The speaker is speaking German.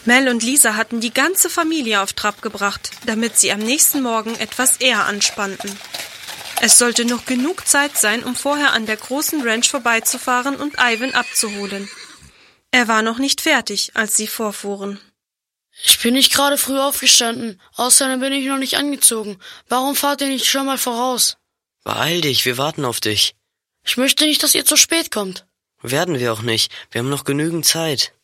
Mel und Lisa hatten die ganze Familie auf Trab gebracht, damit sie am nächsten Morgen etwas eher anspannten. Es sollte noch genug Zeit sein, um vorher an der großen Ranch vorbeizufahren und Ivan abzuholen. Er war noch nicht fertig, als sie vorfuhren. Ich bin nicht gerade früh aufgestanden, außerdem bin ich noch nicht angezogen. Warum fahrt ihr nicht schon mal voraus? Beeil dich, wir warten auf dich. Ich möchte nicht, dass ihr zu spät kommt. Werden wir auch nicht, wir haben noch genügend Zeit.